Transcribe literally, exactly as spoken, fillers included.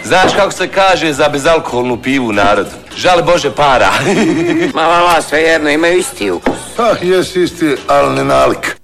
Znaš kako se kaže za bezalkoholnu pivu u narodu? Žali Bože para. Ma, ma, ma, svejedno, imaju isti ukus. Ah, jes isti, ali ne nalik.